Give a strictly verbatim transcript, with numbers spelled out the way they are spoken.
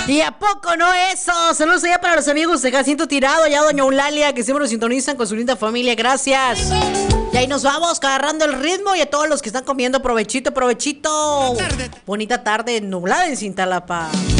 ¿Y a poco no eso? Saludos allá para los amigos de Jacinto Tirado, allá doña Eulalia, que siempre nos sintonizan con su linda familia, gracias. Y ahí nos vamos agarrando el ritmo, y a todos los que están comiendo, provechito, provechito. Bonita tarde nublada en Cintalapa.